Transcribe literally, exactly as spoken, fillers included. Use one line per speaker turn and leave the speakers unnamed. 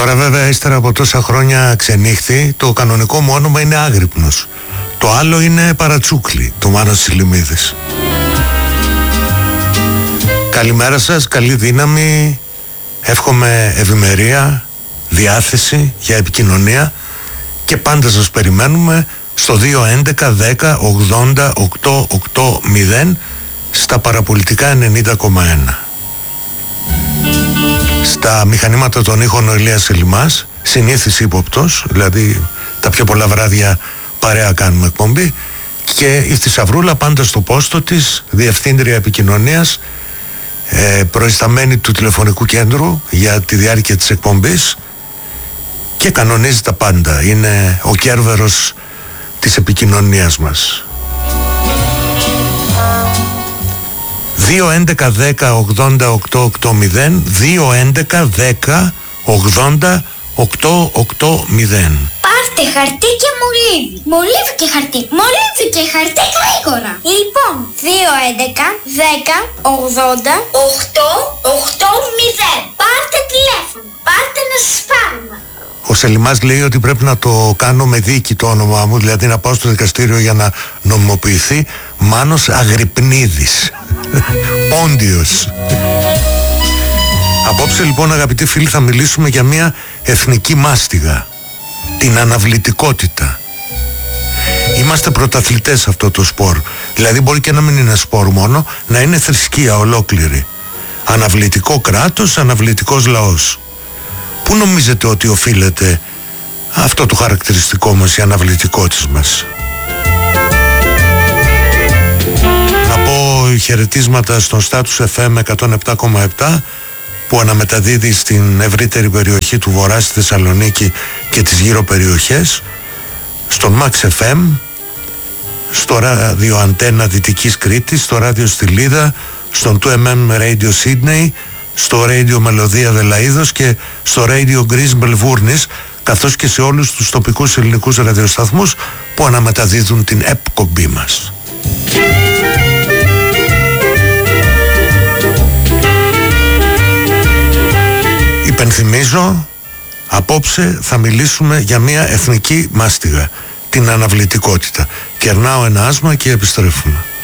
Τώρα βέβαια ύστερα από τόσα χρόνια ξενύχτη, το κανονικό μου όνομα είναι Άγρυπνος. Το άλλο είναι Παρατσούκλι, του Μάνος Σιλιμίδης. Καλημέρα σας, καλή δύναμη. Εύχομαι ευημερία, διάθεση για επικοινωνία και πάντα σας περιμένουμε στο δύο έντεκα δέκα ογδόντα οκτώ ογδόντα στα παραπολιτικά ενενήντα κόμμα ένα. Στα μηχανήματα των ήχων ο Ηλίας Ελιμάς, συνήθις ύποπτος, δηλαδή τα πιο πολλά βράδια παρέα κάνουμε εκπομπή, και η Θησαυρούλα πάντα στο πόστο της, διευθύντρια επικοινωνίας, ε, προϊσταμένη του τηλεφωνικού κέντρου για τη διάρκεια της εκπομπής και κανονίζει τα πάντα. Είναι ο Κέρβερος της επικοινωνίας μας. δύο έντεκα δέκα ογδόντα οκτώ ογδόντα δύο έντεκα δέκα ογδόντα οκτώ ογδόντα.
Πάρτε χαρτί και μολύβι. Μολύβι και χαρτί. Μολύβι και χαρτί γρήγορα. Λοιπόν, δύο έντεκα δέκα ογδόντα οκτώ ογδόντα. Πάρτε τηλέφωνο. Πάρτε να σας πάρουμε.
Ο Σελιμάς λέει ότι πρέπει να το κάνω με δίκη το όνομά μου, δηλαδή να πάω στο δικαστήριο για να νομιμοποιηθεί Μάνος Αγρυπνίδης. Πόντιος. Απόψε λοιπόν, αγαπητοί φίλοι, θα μιλήσουμε για μια εθνική μάστιγα, την αναβλητικότητα. Είμαστε πρωταθλητές σε αυτό το σπορ. Δηλαδή μπορεί και να μην είναι σπορ μόνο, να είναι θρησκεία ολόκληρη. Αναβλητικό κράτος, αναβλητικός λαός. Πού νομίζετε ότι οφείλεται αυτό το χαρακτηριστικό μας, η αναβλητικότητα μας? Να πω χαιρετίσματα στον Status εφ εμ εκατόν επτά κόμμα επτά που αναμεταδίδει στην ευρύτερη περιοχή του Βορρά, στη Θεσσαλονίκη και τις γύρω περιοχές, στον Max εφ εμ, στο ράδιο Αντένα Δυτικής Κρήτης, στο ράδιο Στυλίδα, στον του εμ εμ Radio Sydney, στο Radio Μελωδία Δελαΐδος και στο Radio Greece Μπελβούρνης, καθώς και σε όλους τους τοπικούς ελληνικούς ραδιοσταθμούς που αναμεταδίδουν την εκπομπή μας. Υπενθυμίζω, απόψε θα μιλήσουμε για μια εθνική μάστιγα, την αναβλητικότητα. Κερνάω ένα άσμα και επιστρέφουμε.